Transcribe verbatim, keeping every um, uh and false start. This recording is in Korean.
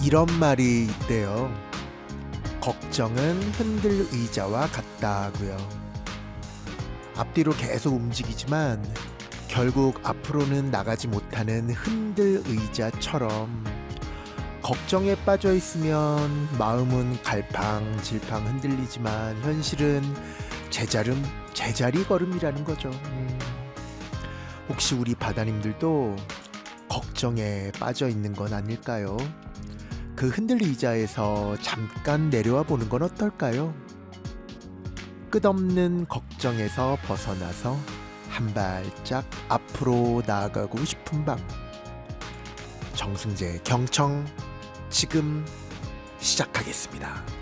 이런 말이 있대요. 걱정은 흔들 의자와 같다고요. 앞뒤로 계속 움직이지만 결국 앞으로는 나가지 못하는 흔들 의자처럼 걱정에 빠져 있으면 마음은 갈팡질팡 흔들리지만 현실은 제자름 제자리 걸음이라는 거죠. 음. 혹시 우리 바다님들도 걱정에 빠져 있는 건 아닐까요? 그 흔들 의자에서 잠깐 내려와 보는 건 어떨까요? 끝없는 걱정에서 벗어나서 한 발짝 앞으로 나아가고 싶은 밤. 정승재 경청 지금 시작하겠습니다.